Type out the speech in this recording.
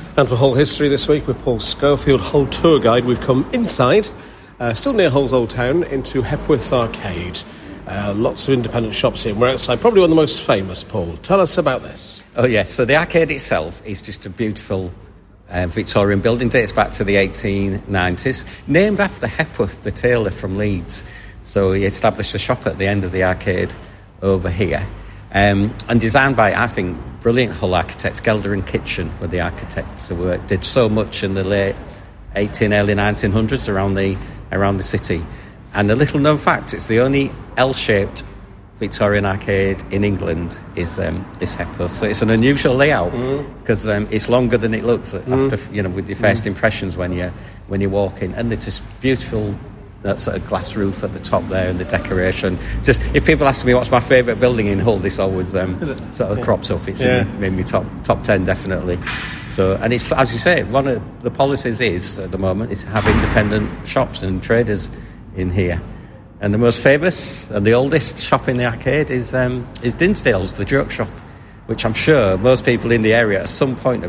And for Hull History this week with Paul Schofield, Hull tour guide, we've come inside, still near Hull's Old Town, into Hepworth's Arcade. Lots of independent shops here. We're outside, probably one of the most famous, Paul. Tell us about this. Oh, yes. So the arcade itself is just a beautiful Victorian building. Dates back to the 1890s. Named after Hepworth, the tailor from Leeds. So he established a shop at the end of the arcade over here. And designed by, I think, brilliant Hull architects. Gelder and Kitchen were the architects who did so much in the late early 1900s around the city. And a little known fact, it's the only L-shaped Victorian arcade in England is Hepworth. So it's an unusual layout because it's longer than it looks after, with your first impressions when you walk in. And it's just beautiful. That sort of glass roof at the top there and the decoration. Just if people ask me what's my favourite building in Hull, this always sort of crops up. It's in my top 10 definitely. So, and it's, as you say, one of the policies is at the moment is to have independent shops and traders in here. And the most famous and the oldest shop in the arcade is Dinsdale's, the joke shop, which I'm sure most people in the area at some point have